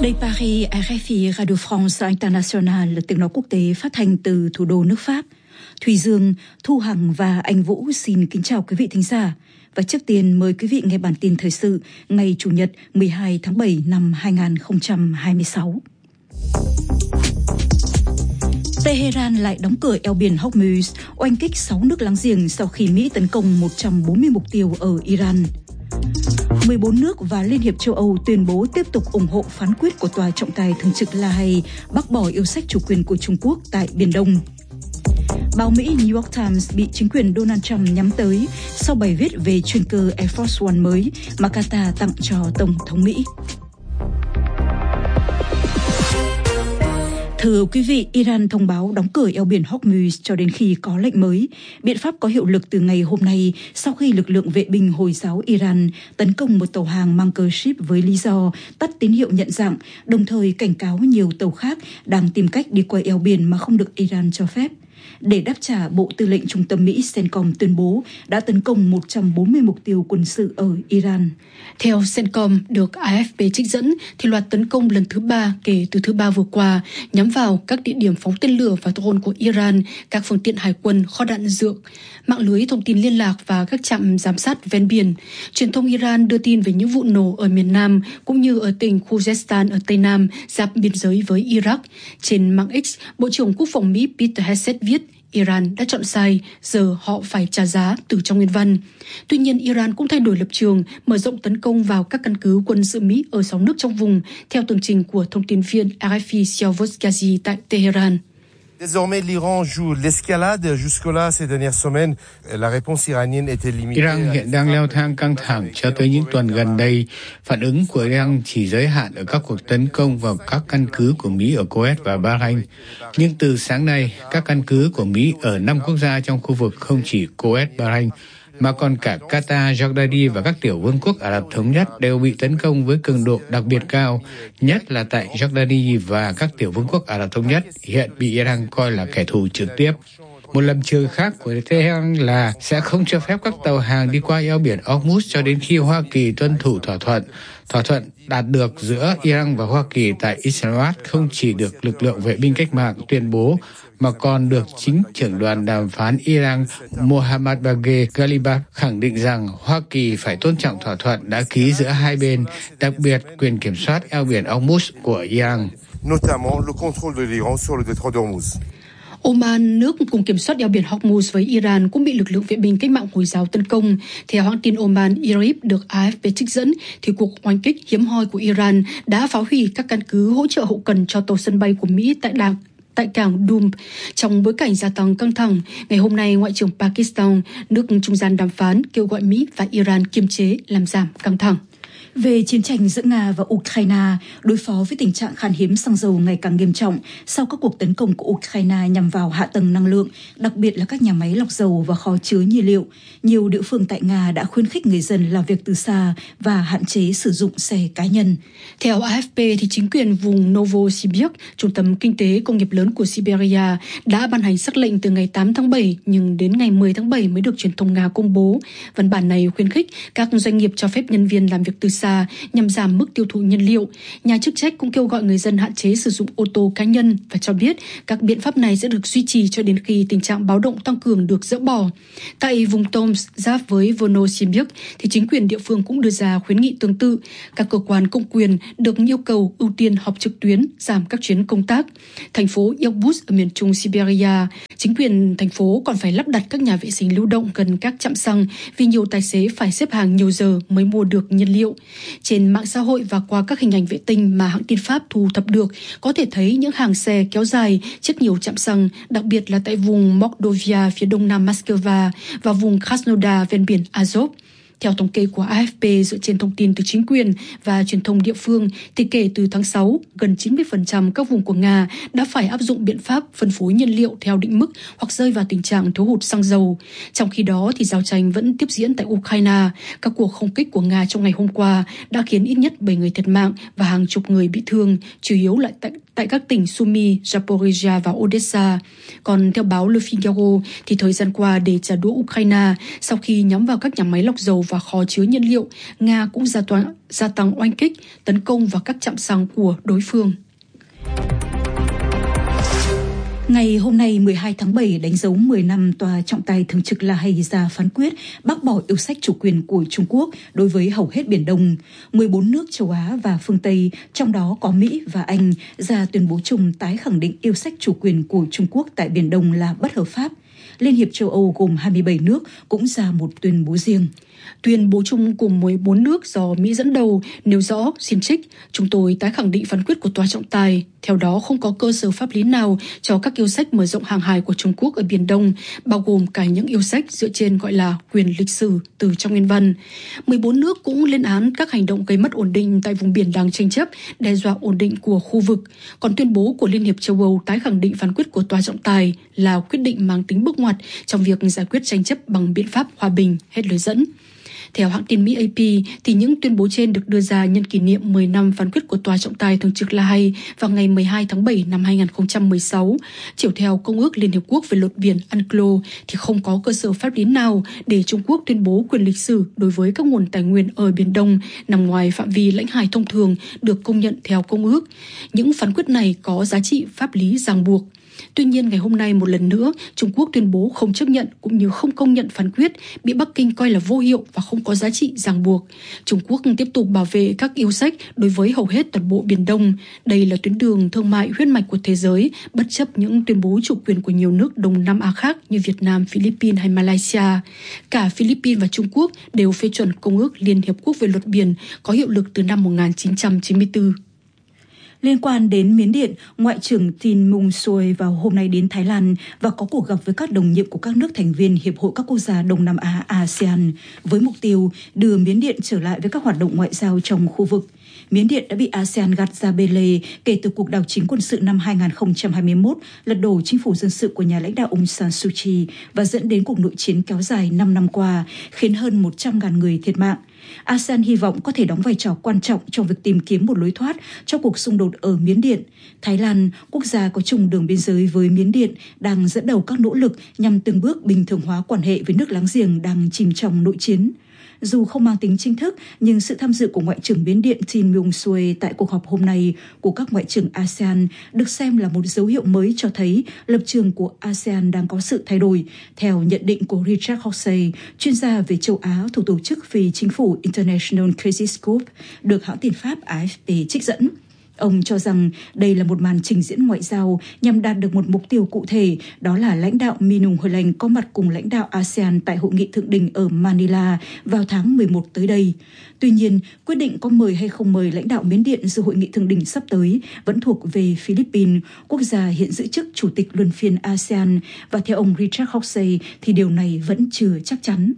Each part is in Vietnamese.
Đây Paris, RFI, Radio France International, tiếng nói quốc tế phát thanh từ thủ đô nước Pháp. Thùy Dương, Thu Hằng và Anh Vũ xin kính chào quý vị thính giả. Và trước tiên mời quý vị nghe bản tin thời sự ngày Chủ nhật 12 tháng 7 năm 2026. Tehran lại đóng cửa eo biển Hormuz, oanh kích 6 nước láng giềng sau khi Mỹ tấn công 140 mục tiêu ở Iran. 14 nước và Liên hiệp châu Âu tuyên bố tiếp tục ủng hộ phán quyết của Tòa trọng tài thường trực La Hay bác bỏ yêu sách chủ quyền của Trung Quốc tại Biển Đông. Báo Mỹ New York Times bị chính quyền Donald Trump nhắm tới sau bài viết về chuyên cơ Air Force One mới mà Qatar tặng cho Tổng thống Mỹ. Thưa quý vị, Iran thông báo đóng cửa eo biển Hormuz cho đến khi có lệnh mới. Biện pháp có hiệu lực từ ngày hôm nay sau khi lực lượng vệ binh Hồi giáo Iran tấn công một tàu hàng mang cờ ship với lý do tắt tín hiệu nhận dạng, đồng thời cảnh cáo nhiều tàu khác đang tìm cách đi qua eo biển mà không được Iran cho phép. Để đáp trả, Bộ Tư lệnh Trung tâm Mỹ CENTCOM tuyên bố đã tấn công 140 mục tiêu quân sự ở Iran. Theo CENTCOM được AFP trích dẫn, thì loạt tấn công lần thứ 3 kể từ thứ 3 vừa qua nhắm vào các địa điểm phóng tên lửa và drone của Iran, các phương tiện hải quân, kho đạn dược, mạng lưới thông tin liên lạc và các trạm giám sát ven biển. Truyền thông Iran đưa tin về những vụ nổ ở miền Nam cũng như ở tỉnh Khuzestan ở Tây Nam, giáp biên giới với Iraq. Trên mạng X, Bộ trưởng Quốc phòng Mỹ Peter Hegseth viết Iran đã chọn sai, giờ họ phải trả giá từ trong nguyên văn. Tuy nhiên, Iran cũng thay đổi lập trường, mở rộng tấn công vào các căn cứ quân sự Mỹ ở 6 nước trong vùng, theo tường trình của thông tin viên RFI Siavos Ghazi tại Tehran. Désormais, l'Iran joue l'escalade. Jusque-là, ces dernières semaines, la réponse iranienne était limitée. Iran hiện đang leo thang căng thẳng cho tới những tuần gần đây. Phản ứng của Iran chỉ giới hạn ở các cuộc tấn công vào các căn cứ của Mỹ ở Kuwait và Bahrain. Nhưng từ sáng nay, các căn cứ của Mỹ ở 5 quốc gia trong khu vực không chỉ Kuwait, Bahrain, mà còn cả Qatar, Jordani và các tiểu vương quốc Ả Rập Thống Nhất đều bị tấn công với cường độ đặc biệt cao, nhất là tại Jordani và các tiểu vương quốc Ả Rập Thống Nhất hiện bị Iran coi là kẻ thù trực tiếp. Một lập trường khác của Tehran là sẽ không cho phép các tàu hàng đi qua eo biển Hormuz cho đến khi Hoa Kỳ tuân thủ thỏa thuận. Thỏa thuận đạt được giữa Iran và Hoa Kỳ tại Islamabad không chỉ được lực lượng vệ binh cách mạng tuyên bố, mà còn được chính trưởng đoàn đàm phán Iran Mohammad Bagher Ghalibaf khẳng định rằng Hoa Kỳ phải tôn trọng thỏa thuận đã ký giữa hai bên, đặc biệt quyền kiểm soát eo biển Hormuz của Iran. Notamment le contrôle de l'Iran sur le détroit d'Hormuz. Oman, nước cùng kiểm soát eo biển Hormuz với Iran, cũng bị lực lượng vệ binh cách mạng Hồi giáo tấn công. Theo hãng tin Oman IRIB được AFP trích dẫn, thì cuộc oanh kích hiếm hoi của Iran đã phá hủy các căn cứ hỗ trợ hậu cần cho tàu sân bay của Mỹ tại cảng Dum. Trong bối cảnh gia tăng căng thẳng, ngày hôm nay, Ngoại trưởng Pakistan, nước trung gian đàm phán, kêu gọi Mỹ và Iran kiềm chế làm giảm căng thẳng. Về chiến tranh giữa Nga và Ukraine, đối phó với tình trạng khan hiếm xăng dầu ngày càng nghiêm trọng sau các cuộc tấn công của Ukraine nhằm vào hạ tầng năng lượng, đặc biệt là các nhà máy lọc dầu và kho chứa nhiên liệu, nhiều địa phương tại Nga đã khuyến khích người dân làm việc từ xa và hạn chế sử dụng xe cá nhân. Theo AFP, thì chính quyền vùng Novosibirsk, trung tâm kinh tế công nghiệp lớn của Siberia, đã ban hành sắc lệnh từ ngày 8 tháng 7, nhưng đến ngày 10 tháng 7 mới được truyền thông Nga công bố. Văn bản này khuyến khích các doanh nghiệp cho phép nhân viên làm việc từ xa nhằm giảm mức tiêu thụ nhiên liệu. Nhà chức trách cũng kêu gọi người dân hạn chế sử dụng ô tô cá nhân và cho biết các biện pháp này sẽ được duy trì cho đến khi tình trạng báo động tăng cường được dỡ bỏ. Tại vùng Tomsk giáp với Novosibirsk, thì chính quyền địa phương cũng đưa ra khuyến nghị tương tự. Các cơ quan công quyền được yêu cầu ưu tiên họp trực tuyến, giảm các chuyến công tác. Thành phố Irkutsk ở miền trung Siberia, chính quyền thành phố còn phải lắp đặt các nhà vệ sinh lưu động gần các trạm xăng vì nhiều tài xế phải xếp hàng nhiều giờ mới mua được nhiên liệu. Trên mạng xã hội và qua các hình ảnh vệ tinh mà hãng tin Pháp thu thập được, có thể thấy những hàng xe kéo dài trước nhiều trạm xăng, đặc biệt là tại vùng Mordovia phía đông nam Moscow và vùng Krasnodar ven biển Azov. Theo thống kê của AFP dựa trên thông tin từ chính quyền và truyền thông địa phương, thì kể từ tháng 6, gần 90% các vùng của Nga đã phải áp dụng biện pháp phân phối nhiên liệu theo định mức hoặc rơi vào tình trạng thiếu hụt xăng dầu. Trong khi đó, thì giao tranh vẫn tiếp diễn tại Ukraine. Các cuộc không kích của Nga trong ngày hôm qua đã khiến ít nhất 7 người thiệt mạng và hàng chục người bị thương, chủ yếu là tại các tỉnh Sumy, Zaporizhia và Odessa. Còn theo báo Le Figaro thì thời gian qua để trả đũa Ukraine, sau khi nhắm vào các nhà máy lọc dầu và kho chứa nhiên liệu, Nga cũng gia tăng oanh kích, tấn công vào các trạm xăng của đối phương. Ngày hôm nay 12 tháng 7 đánh dấu 10 năm Tòa trọng tài thường trực La Hay ra phán quyết bác bỏ yêu sách chủ quyền của Trung Quốc đối với hầu hết Biển Đông. 14 nước châu Á và phương Tây, trong đó có Mỹ và Anh, ra tuyên bố chung tái khẳng định yêu sách chủ quyền của Trung Quốc tại Biển Đông là bất hợp pháp. Liên hiệp châu Âu gồm 27 nước cũng ra một tuyên bố riêng. Tuyên bố chung của 14 nước do Mỹ dẫn đầu nêu rõ, xin trích, chúng tôi tái khẳng định phán quyết của tòa trọng tài. Theo đó, không có cơ sở pháp lý nào cho các yêu sách mở rộng hàng hải của Trung Quốc ở Biển Đông, bao gồm cả những yêu sách dựa trên gọi là quyền lịch sử từ trong nguyên văn. 14 nước cũng lên án các hành động gây mất ổn định tại vùng biển đang tranh chấp, đe dọa ổn định của khu vực. Còn tuyên bố của Liên hiệp châu Âu tái khẳng định phán quyết của tòa trọng tài là quyết định mang tính bước ngoặt trong việc giải quyết tranh chấp bằng biện pháp hòa bình, hết lời dẫn. Theo hãng tin Mỹ AP, thì những tuyên bố trên được đưa ra nhân kỷ niệm 10 năm phán quyết của Tòa trọng tài thường trực La Hay vào ngày 12 tháng 7 năm 2016. Chiếu theo Công ước Liên Hiệp Quốc về luật biển UNCLOS thì không có cơ sở pháp lý nào để Trung Quốc tuyên bố quyền lịch sử đối với các nguồn tài nguyên ở Biển Đông nằm ngoài phạm vi lãnh hải thông thường được công nhận theo Công ước. Những phán quyết này có giá trị pháp lý ràng buộc. Tuy nhiên, ngày hôm nay một lần nữa, Trung Quốc tuyên bố không chấp nhận cũng như không công nhận phán quyết, bị Bắc Kinh coi là vô hiệu và không có giá trị ràng buộc. Trung Quốc tiếp tục bảo vệ các yêu sách đối với hầu hết toàn bộ Biển Đông. Đây là tuyến đường thương mại huyết mạch của thế giới, bất chấp những tuyên bố chủ quyền của nhiều nước Đông Nam Á khác như Việt Nam, Philippines hay Malaysia. Cả Philippines và Trung Quốc đều phê chuẩn Công ước Liên Hiệp Quốc về luật biển có hiệu lực từ năm 1994. Liên quan đến Miến Điện, Ngoại trưởng Tin Mung Sui vào hôm nay đến Thái Lan và có cuộc gặp với các đồng nhiệm của các nước thành viên Hiệp hội các quốc gia Đông Nam Á ASEAN với mục tiêu đưa Miến Điện trở lại với các hoạt động ngoại giao trong khu vực. Miến Điện đã bị ASEAN gạt ra bê lê kể từ cuộc đảo chính quân sự năm 2021, lật đổ chính phủ dân sự của nhà lãnh đạo Aung San Suu Kyi và dẫn đến cuộc nội chiến kéo dài 5 năm qua, khiến hơn 100.000 người thiệt mạng. ASEAN hy vọng có thể đóng vai trò quan trọng trong việc tìm kiếm một lối thoát cho cuộc xung đột ở Miến Điện. Thái Lan, quốc gia có chung đường biên giới với Miến Điện, đang dẫn đầu các nỗ lực nhằm từng bước bình thường hóa quan hệ với nước láng giềng đang chìm trong nội chiến. Dù không mang tính chính thức, nhưng sự tham dự của Ngoại trưởng Miến Điện Tin Mung Sui tại cuộc họp hôm nay của các ngoại trưởng ASEAN được xem là một dấu hiệu mới cho thấy lập trường của ASEAN đang có sự thay đổi, theo nhận định của Richard Horsey, chuyên gia về châu Á thuộc tổ chức phi chính phủ International Crisis Group, được hãng tin Pháp AFP trích dẫn. Ông cho rằng đây là một màn trình diễn ngoại giao nhằm đạt được một mục tiêu cụ thể, đó là lãnh đạo Minung Hlaing có mặt cùng lãnh đạo ASEAN tại hội nghị thượng đỉnh ở Manila vào tháng 11 tới đây. Tuy nhiên, quyết định có mời hay không mời lãnh đạo Miến Điện dự hội nghị thượng đỉnh sắp tới vẫn thuộc về Philippines, quốc gia hiện giữ chức chủ tịch luân phiên ASEAN, và theo ông Richard Horsey thì điều này vẫn chưa chắc chắn.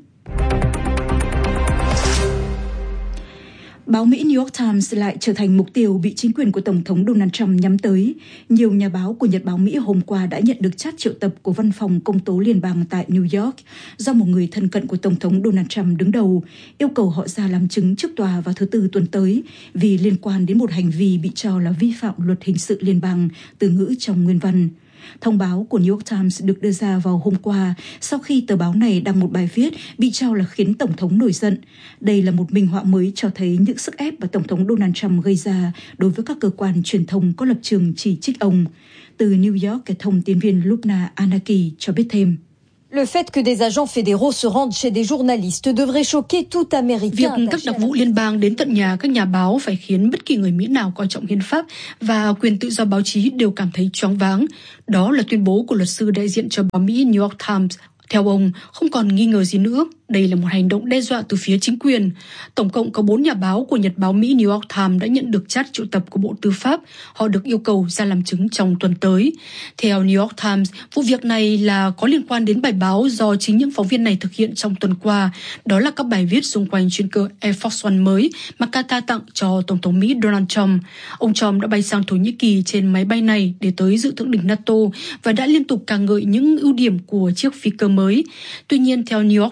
Báo Mỹ New York Times lại trở thành mục tiêu bị chính quyền của Tổng thống Donald Trump nhắm tới. Nhiều nhà báo của Nhật báo Mỹ hôm qua đã nhận được chat triệu tập của Văn phòng Công tố Liên bang tại New York do một người thân cận của Tổng thống Donald Trump đứng đầu, yêu cầu họ ra làm chứng trước tòa vào thứ Tư tuần tới vì liên quan đến một hành vi bị cho là vi phạm luật hình sự liên bang, từ ngữ trong nguyên văn. Thông báo của New York Times được đưa ra vào hôm qua sau khi tờ báo này đăng một bài viết bị cho là khiến Tổng thống nổi giận. Đây là một minh họa mới cho thấy những sức ép mà Tổng thống Donald Trump gây ra đối với các cơ quan truyền thông có lập trường chỉ trích ông. Từ New York, thông tin viên Lubna Anaki cho biết thêm. Le fait que des agents fédéraux se rendent chez des journalistes devrait choquer tout Américain. Việc các đặc vụ liên bang đến tận nhà các nhà báo phải khiến bất kỳ người Mỹ nào coi trọng hiến pháp và quyền tự do báo chí đều cảm thấy choáng váng. Đó là tuyên bố của luật sư đại diện cho báo Mỹ New York Times. Theo ông, không còn nghi ngờ gì nữa, đây là một hành động đe dọa từ phía chính quyền. Tổng cộng có 4 nhà báo của Nhật báo Mỹ New York Times đã nhận được chat triệu tập của Bộ Tư pháp. Họ được yêu cầu ra làm chứng trong tuần tới. Theo New York Times, vụ việc này là có liên quan đến bài báo do chính những phóng viên này thực hiện trong tuần qua. Đó là các bài viết xung quanh chuyên cơ Air Force One mới mà Qatar tặng cho Tổng thống Mỹ Donald Trump. Ông Trump đã bay sang Thổ Nhĩ Kỳ trên máy bay này để tới dự thượng đỉnh NATO và đã liên tục ca ngợi những ưu điểm của chiếc phi cơ mới. Tuy nhiên, theo New York Times,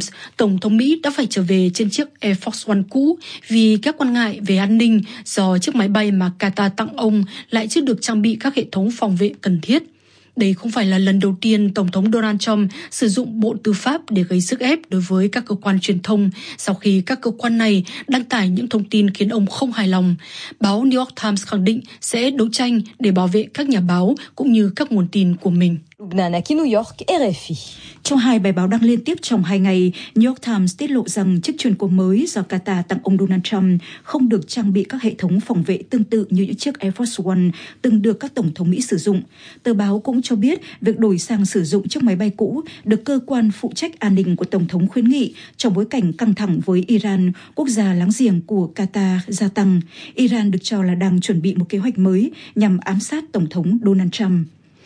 Tổng thống Mỹ đã phải trở về trên chiếc Air Force One cũ vì các quan ngại về an ninh do chiếc máy bay mà Qatar tặng ông lại chưa được trang bị các hệ thống phòng vệ cần thiết. Đây không phải là lần đầu tiên Tổng thống Donald Trump sử dụng Bộ Tư pháp để gây sức ép đối với các cơ quan truyền thông sau khi các cơ quan này đăng tải những thông tin khiến ông không hài lòng. Báo New York Times khẳng định sẽ đấu tranh để bảo vệ các nhà báo cũng như các nguồn tin của mình. New York, RFI. Trong 2 bài báo đăng liên tiếp trong 2 ngày, New York Times tiết lộ rằng chiếc chuyên cơ mới do Qatar tặng ông Donald Trump không được trang bị các hệ thống phòng vệ tương tự như những chiếc Air Force One từng được các tổng thống Mỹ sử dụng. Tờ báo cũng cho biết việc đổi sang sử dụng chiếc máy bay cũ được cơ quan phụ trách an ninh của tổng thống khuyến nghị trong bối cảnh căng thẳng với Iran, quốc gia láng giềng của Qatar gia tăng. Iran được cho là đang chuẩn bị một kế hoạch mới nhằm ám sát tổng thống Donald Trump.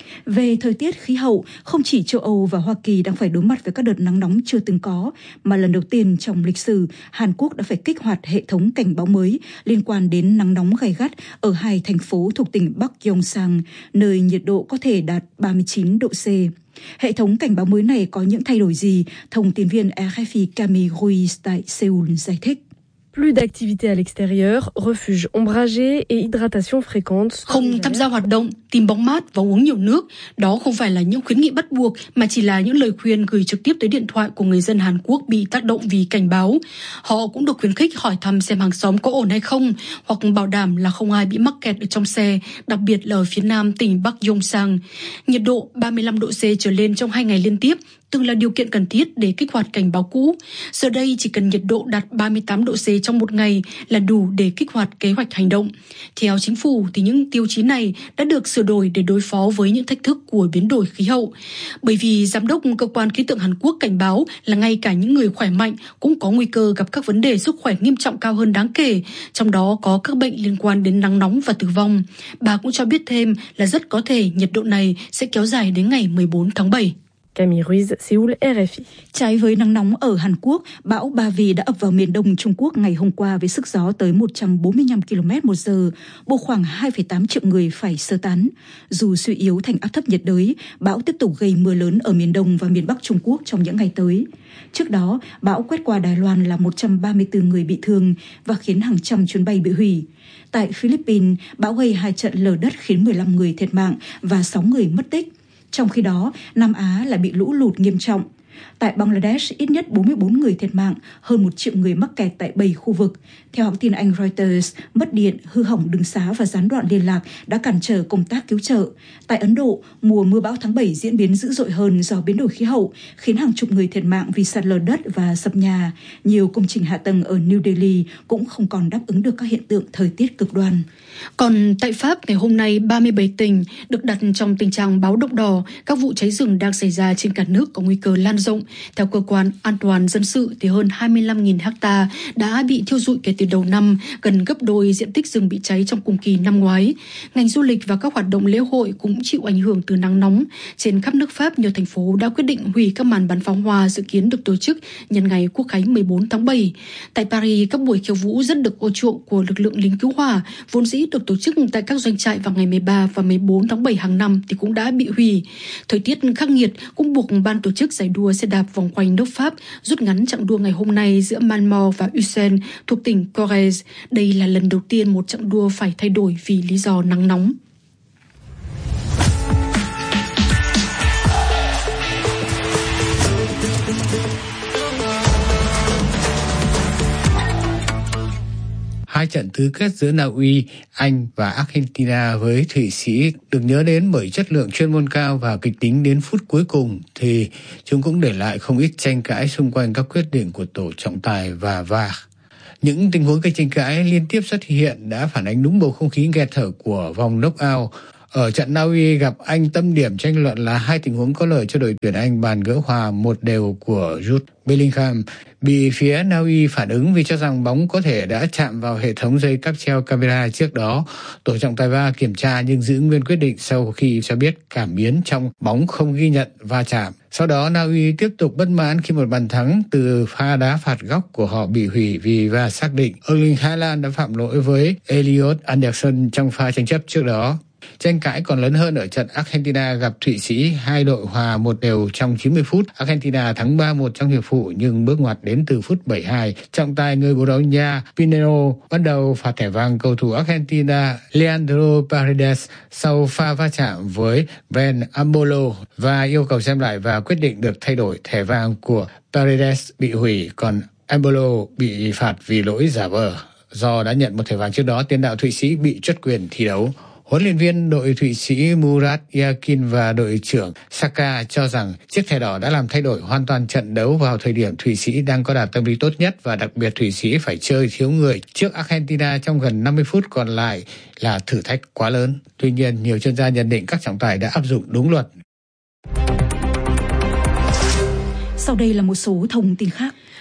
Về thời tiết khí hậu, không chỉ châu Âu và Hoa Kỳ đang phải đối mặt với các đợt nắng nóng chưa từng có, mà lần đầu tiên trong lịch sử, Hàn Quốc đã phải kích hoạt hệ thống cảnh báo mới liên quan đến nắng nóng gay gắt ở 2 thành phố thuộc tỉnh Bắc Gyeongsang, nơi nhiệt độ có thể đạt 39 độ C. Hệ thống cảnh báo mới này có những thay đổi gì? Thông tin viên RFI Camille Ruiz tại Seoul giải thích. Plus d'activité à l'extérieur, refuge ombragé et hydratation fréquente. Không tham gia hoạt động, tìm bóng mát và uống nhiều nước. Đó không phải là những khuyến nghị bắt buộc mà chỉ là những lời khuyên gửi trực tiếp tới điện thoại của người dân Hàn Quốc bị tác động vì cảnh báo. Họ cũng được khuyến khích hỏi thăm xem hàng xóm có ổn hay không, hoặc bảo đảm là không ai bị mắc kẹt ở trong xe, đặc biệt là ở phía nam tỉnh Bắc Gyeongsang. Nhiệt độ 35 độ C trở lên trong 2 ngày liên tiếp từng là điều kiện cần thiết để kích hoạt cảnh báo cũ. Giờ đây chỉ cần nhiệt độ đạt 38 độ C trong một ngày là đủ để kích hoạt kế hoạch hành động. Theo chính phủ thì những tiêu chí này đã được sửa đổi để đối phó với những thách thức của biến đổi khí hậu. Bởi vì giám đốc cơ quan khí tượng Hàn Quốc cảnh báo là ngay cả những người khỏe mạnh cũng có nguy cơ gặp các vấn đề sức khỏe nghiêm trọng cao hơn đáng kể, trong đó có các bệnh liên quan đến nắng nóng và tử vong. Bà cũng cho biết thêm là rất có thể nhiệt độ này sẽ kéo dài đến ngày 14 tháng 7. Camille Ruiz, Seoul, RFI. Trái với nắng nóng ở Hàn Quốc, bão Ba Vì đã ập vào miền đông Trung Quốc ngày hôm qua với sức gió tới 145 km/h, buộc khoảng 2,8 triệu người phải sơ tán. Dù suy yếu thành áp thấp nhiệt đới, bão tiếp tục gây mưa lớn ở miền đông và miền bắc Trung Quốc trong những ngày tới. Trước đó, bão quét qua Đài Loan làm 134 người bị thương và khiến hàng trăm chuyến bay bị hủy. Tại Philippines, bão gây 2 trận lở đất khiến 15 người thiệt mạng và 6 người mất tích. Trong khi đó, Nam Á lại bị lũ lụt nghiêm trọng. Tại Bangladesh, ít nhất 44 người thiệt mạng, hơn 1 triệu người mắc kẹt tại 7 khu vực. Theo hãng tin Anh Reuters, mất điện, hư hỏng đường xá và gián đoạn liên lạc đã cản trở công tác cứu trợ. Tại Ấn Độ, mùa mưa bão tháng 7 diễn biến dữ dội hơn do biến đổi khí hậu, khiến hàng chục người thiệt mạng vì sạt lở đất và sập nhà. Nhiều công trình hạ tầng ở New Delhi cũng không còn đáp ứng được các hiện tượng thời tiết cực đoan. Còn tại Pháp, ngày hôm nay 37 tỉnh được đặt trong tình trạng báo động đỏ. Các vụ cháy rừng đang xảy ra trên cả nước có nguy cơ lan rộng. Theo cơ quan an toàn dân sự thì hơn 25.000 ha đã bị thiêu rụi kể từ đầu năm, gần gấp đôi diện tích rừng bị cháy trong cùng kỳ năm ngoái. Ngành du lịch và các hoạt động lễ hội cũng chịu ảnh hưởng từ nắng nóng. Trên khắp nước Pháp, nhiều thành phố đã quyết định hủy các màn bắn pháo hoa dự kiến được tổ chức nhân ngày Quốc khánh 14 tháng 7. Tại Paris, các buổi khiêu vũ rất được ưa chuộng của lực lượng lính cứu hỏa, vốn dĩ được tổ chức tại các doanh trại vào ngày 13 và 14 tháng 7 hàng năm thì cũng đã bị hủy. Thời tiết khắc nghiệt cũng buộc ban tổ chức giải đua xe đạp vòng quanh nước Pháp rút ngắn chặng đua ngày hôm nay giữa Malmort và Ussel thuộc tỉnh Corrèze. Đây là lần đầu tiên một chặng đua phải thay đổi vì lý do nắng nóng. Hai trận tứ kết giữa Na Uy, Anh và Argentina với Thụy Sĩ được nhớ đến bởi chất lượng chuyên môn cao và kịch tính đến phút cuối cùng, thì chúng cũng để lại không ít tranh cãi xung quanh các quyết định của tổ trọng tài và VAR. Những tình huống gây tranh cãi liên tiếp xuất hiện đã phản ánh đúng bầu không khí nghẹt thở của vòng knock-out. Ở trận Na Uy gặp Anh, tâm điểm tranh luận là hai tình huống có lợi cho đội tuyển Anh bàn gỡ hòa 1-1 của Jude Bellingham bị phía Na Uy phản ứng vì cho rằng bóng có thể đã chạm vào hệ thống dây cáp treo camera trước đó. Tổ trọng tài VAR kiểm tra nhưng giữ nguyên quyết định sau khi cho biết cảm biến trong bóng không ghi nhận va chạm. Sau đó Na Uy tiếp tục bất mãn khi một bàn thắng từ pha đá phạt góc của họ bị hủy vì VAR xác định Erling Haaland đã phạm lỗi với Elliot Anderson trong pha tranh chấp trước đó. Tranh cãi còn lớn hơn ở trận Argentina gặp Thụy Sĩ, hai đội hòa 1-1 trong 90 phút. Argentina thắng 3-1 trong hiệp phụ nhưng bước ngoặt đến từ phút 72. Trọng tài người Bồ Đào Nha Pinero bắt đầu phạt thẻ vàng cầu thủ Argentina Leandro Paredes sau pha va chạm với Ben Ambolo và yêu cầu xem lại và quyết định được thay đổi. Thẻ vàng của Paredes bị hủy, còn Ambolo bị phạt vì lỗi giả vờ. Do đã nhận một thẻ vàng trước đó, tiền đạo Thụy Sĩ bị truất quyền thi đấu. Huấn luyện viên đội Thụy Sĩ Murat Yakin và đội trưởng Saka cho rằng chiếc thẻ đỏ đã làm thay đổi hoàn toàn trận đấu vào thời điểm Thụy Sĩ đang có đà tâm lý tốt nhất, và đặc biệt Thụy Sĩ phải chơi thiếu người trước Argentina trong gần 50 phút còn lại là thử thách quá lớn. Tuy nhiên, nhiều chuyên gia nhận định các trọng tài đã áp dụng đúng luật. Sau đây là một số thông tin khác.